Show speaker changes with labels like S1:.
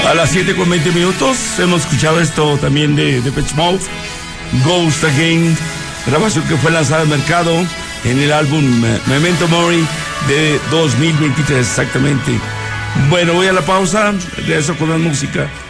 S1: A las 7:20 hemos escuchado esto también de Depeche Mode, Ghost Again, grabación que fue lanzada al mercado en el álbum Memento Mori de 2023 exactamente. Bueno, voy a la pausa, regreso con la música.